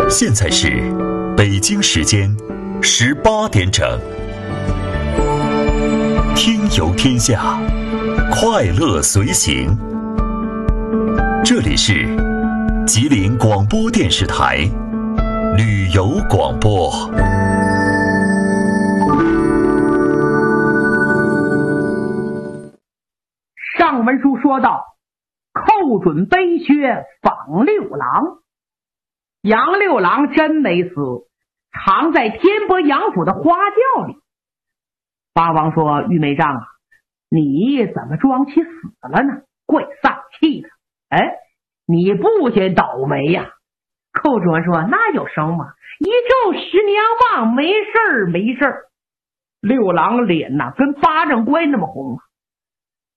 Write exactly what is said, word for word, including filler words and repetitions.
现在是北京时间十八点整，听游天下，快乐随行。这里是吉林广播电视台旅游广播。 上文书说到，寇准背靴访六郎，杨六郎真没死，藏在天波杨府的花轿里。八王说：“玉梅丈啊，你怎么装起死了呢？怪丧气的。哎，你不嫌倒霉呀、啊？”寇准说：“那有什么？一昼十年旺，没事儿没事儿。”六郎脸呐、啊，跟巴掌怪那么红啊。